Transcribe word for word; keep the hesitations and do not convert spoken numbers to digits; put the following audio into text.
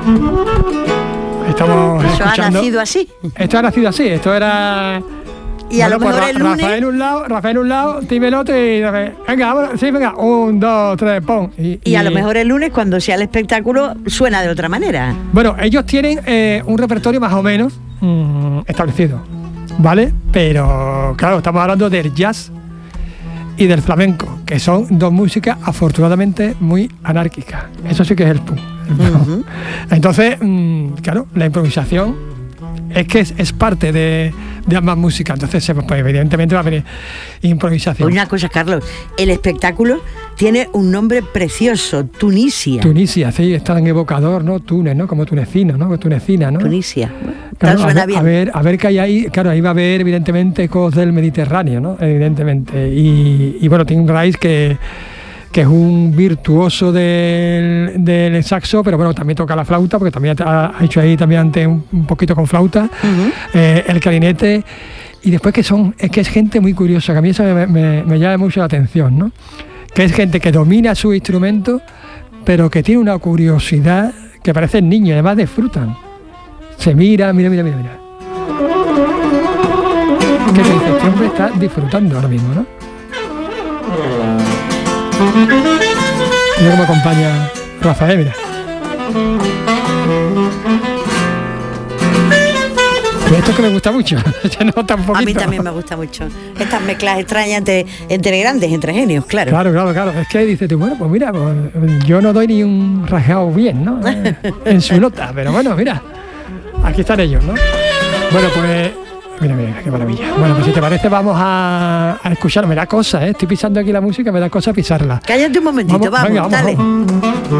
Estamos Eso escuchando. ha nacido así. Esto ha nacido así, esto era... Y a bueno, lo mejor pues, el lunes... Rafael en un lado, Rafael en un lado, Tim el otro y Rafael, venga, vámonos, sí, venga, un, dos, tres, pon. Y, Y a lo mejor el lunes, cuando sea el espectáculo, suena de otra manera. Bueno, ellos tienen eh, un repertorio más o menos mm, establecido, ¿vale? Pero claro, estamos hablando del jazz y del flamenco, que son dos músicas afortunadamente muy anárquicas. Eso sí que es el pum. Uh-huh. Entonces, mmm, claro, la improvisación es que es, es parte de, de ambas músicas. Entonces, pues, evidentemente va a haber improvisación. Una cosa, Carlos, el espectáculo tiene un nombre precioso, Tunisia. Tunisia, sí, es tan evocador, ¿no? Túnez, ¿no? Como tunecino, ¿no? Tunecina, ¿no? Tunisia. Claro, suena a, ver, bien. a ver, a ver qué hay ahí. Claro, ahí va a haber evidentemente ecos del Mediterráneo, ¿no? Evidentemente. Y, y bueno, Tim Rice, que, que es un virtuoso del, del saxo, pero bueno, también toca la flauta, porque también ha, ha hecho ahí también antes un, un poquito con flauta, uh-huh. eh, el clarinete. Y después que son, es que es gente muy curiosa, que a mí eso me, me, me llama mucho la atención, ¿no? Que es gente que domina su instrumento, pero que tiene una curiosidad que parecen niños, además disfrutan. Se mira, mira, mira, mira, mira. ¿Qué te dice? Este hombre está disfrutando ahora mismo, ¿no? Mira cómo acompaña Rafael, mira. Y esto es que me gusta mucho. Se nota un poquito. A mí también me gusta mucho. Estas mezclas extrañas entre, entre grandes, entre genios, claro. Claro, claro, claro. Es que dices tú, bueno, pues mira, pues yo no doy ni un rasgado bien, ¿no? En su nota, pero bueno, mira. Aquí están ellos, ¿no? Bueno, pues... Mira, mira, qué maravilla. Bueno, pues si te parece vamos a, a escuchar. Me da cosa, ¿eh? Estoy pisando aquí la música, me da cosa pisarla. Cállate un momentito, vamos, vamos, venga, vamos dale. Vamos.